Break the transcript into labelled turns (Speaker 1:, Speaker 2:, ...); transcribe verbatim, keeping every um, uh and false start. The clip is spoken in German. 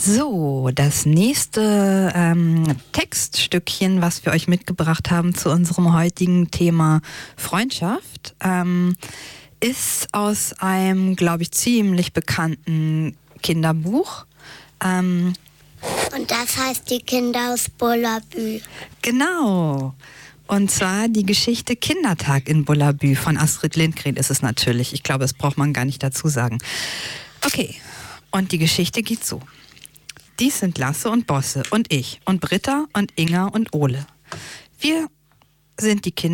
Speaker 1: So, das nächste ähm, Textstückchen, was wir euch mitgebracht haben zu unserem heutigen Thema Freundschaft, ähm, ist aus einem, glaube ich, ziemlich bekannten Kinderbuch. Ähm,
Speaker 2: Und das heißt Die Kinder aus Bullabü.
Speaker 1: Genau. Und zwar die Geschichte Kindertag in Bullabü von Astrid Lindgren ist es natürlich. Ich glaube, das braucht man gar nicht dazu sagen. Okay, und die Geschichte geht so. Dies sind Lasse und Bosse und ich und Britta und Inga und Ole. Wir sind die Kinder